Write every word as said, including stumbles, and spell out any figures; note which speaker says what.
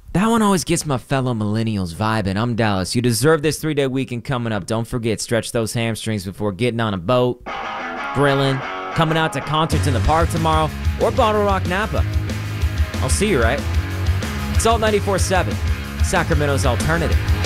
Speaker 1: That one always gets my fellow millennials vibing. I'm Dallas. You deserve this three-day weekend coming up. Don't forget, stretch those hamstrings before getting on a boat, grilling, coming out to concerts in the park tomorrow, or Bottle Rock Napa. I'll see you, right? Salt ninety-four point seven, Sacramento's alternative.